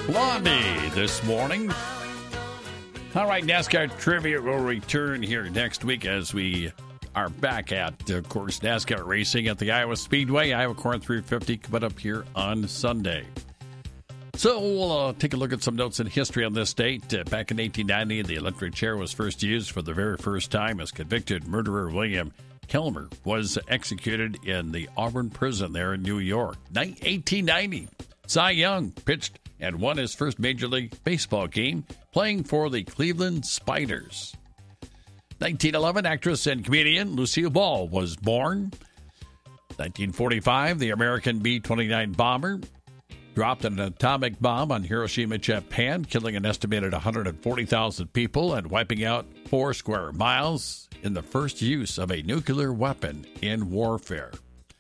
Blondie this morning. All right, NASCAR Trivia will return here next week as we are back at, of course, NASCAR racing at the Iowa Speedway. Iowa Corn 350 coming up here on Sunday. So we'll take a look at some notes in history on this date. Back in 1890, the electric chair was first used for the very first time as convicted murderer William Kelmer was executed in the Auburn prison there in New York. 1890, Cy Young pitched and won his first Major League Baseball game playing for the Cleveland Spiders. 1911, actress and comedian Lucille Ball was born. 1945, the American B-29 bomber dropped an atomic bomb on Hiroshima, Japan, killing an estimated 140,000 people and wiping out 4 square miles in the first use of a nuclear weapon in warfare.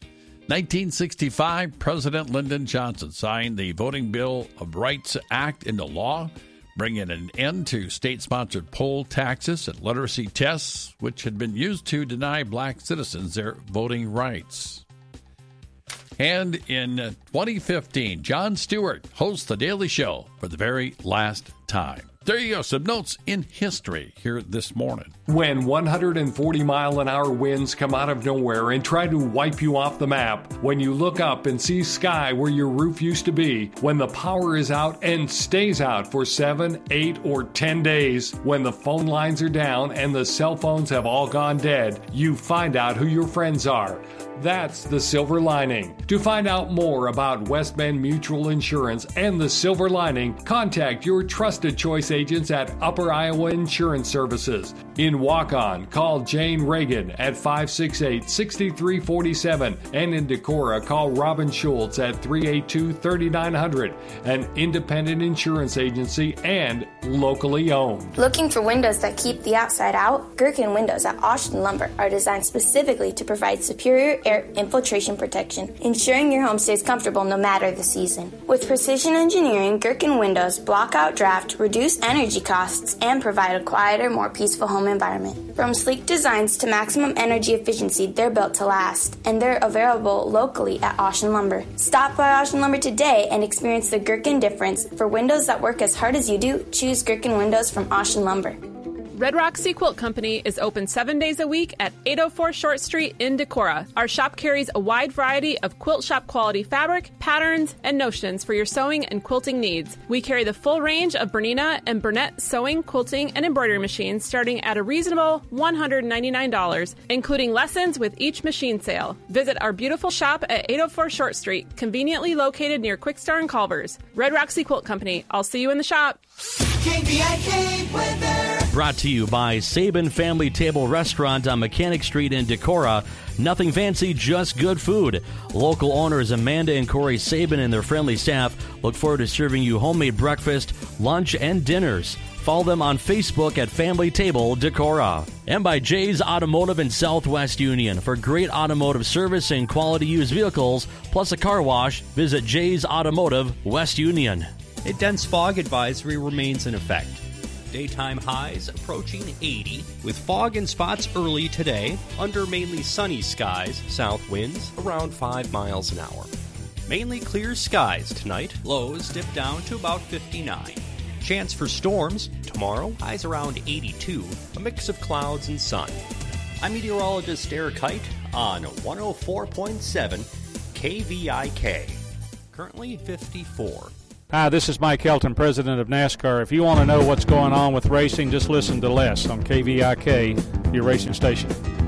1965, President Lyndon Johnson signed the Voting Bill of Rights Act into law, bringing an end to state-sponsored poll taxes and literacy tests, which had been used to deny black citizens their voting rights. And in 2015, Jon Stewart hosts The Daily Show for the very last time. There you go, some notes in history here this morning. When 140-mile-an-hour winds come out of nowhere and try to wipe you off the map, when you look up and see sky where your roof used to be, when the power is out and stays out for 7, 8, or 10 days, when the phone lines are down and the cell phones have all gone dead, you find out who your friends are. That's the silver lining. To find out more about West Bend Mutual Insurance and the silver lining, contact your trusted choice agents at Upper Iowa Insurance Services. In Waukon, call Jane Reagan at 568-6347. And in Decorah, call Robin Schultz at 382-3900. An independent insurance agency and locally owned. Looking for windows that keep the outside out? Gherkin Windows at Austin Lumber are designed specifically to provide superior air infiltration protection, ensuring your home stays comfortable no matter the season. With precision engineering, Gherkin Windows block out draft, reduce energy costs, and provide a quieter, more peaceful home environment. From sleek designs to maximum energy efficiency, they're built to last, and they're available locally at Austin Lumber. Stop by Austin Lumber today and experience the Gherkin difference. For windows that work as hard as you do, choose Gherkin Windows from Austin Lumber. Red Rock Sea Quilt Company is open 7 days a week at 804 Short Street in Decorah. Our shop carries a wide variety of quilt shop quality fabric, patterns, and notions for your sewing and quilting needs. We carry the full range of Bernina and Burnett sewing, quilting, and embroidery machines starting at a reasonable $199, including lessons with each machine sale. Visit our beautiful shop at 804 Short Street, conveniently located near Quick Star and Culver's. Red Rock Sea Quilt Company. I'll see you in the shop. KVIK weather. Brought to you by Sabin Family Table Restaurant on Mechanic Street in Decorah. Nothing fancy, just good food. Local owners Amanda and Corey Sabin and their friendly staff look forward to serving you homemade breakfast, lunch, and dinners. Follow them on Facebook at Family Table Decorah. And by Jay's Automotive in Southwest Union. For great automotive service and quality used vehicles, plus a car wash, visit Jay's Automotive, West Union. A dense fog advisory remains in effect. Daytime highs approaching 80, with fog in spots early today, under mainly sunny skies, south winds around 5 miles an hour. Mainly clear skies tonight, lows dip down to about 59. Chance for storms tomorrow, highs around 82, a mix of clouds and sun. I'm meteorologist Eric Height on 104.7 KVIK. Currently 54. Hi, this is Mike Helton, president of NASCAR. If you want to know what's going on with racing, just listen to Les on KVIK, your racing station.